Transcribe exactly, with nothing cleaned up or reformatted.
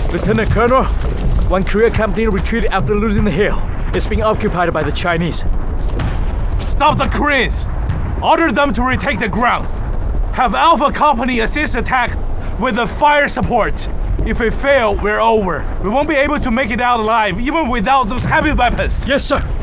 Lieutenant Colonel, one Korea company retreated after losing the hill. It's being occupied by the Chinese. Stop the Koreans! Order them to retake the ground. Have Alpha Company assist attack with the fire support. If we fail, we're over. We won't be able to make it out alive, even without those heavy weapons. Yes, sir.